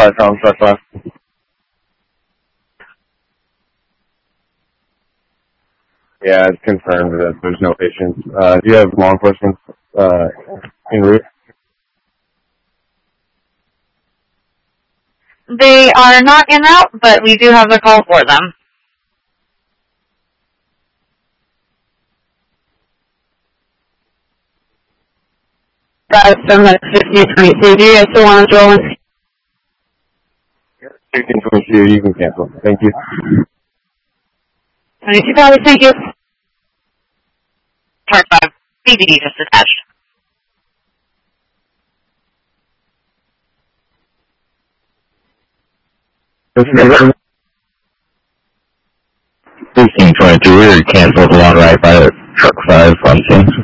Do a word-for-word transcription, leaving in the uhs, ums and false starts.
five from truck five. Yeah, it's confirmed that there's no patients. Uh, do you have law enforcement uh, en route? They are not en route, but we do have the call for them. That's from the fifteen twenty-two. Do you guys still want us rolling? fifteen twenty-two, you can cancel. Thank you. twenty-two Valley, thank you. Part five, B B D just attached. fifteen twenty-two, we were canceled along right by truck five on scene.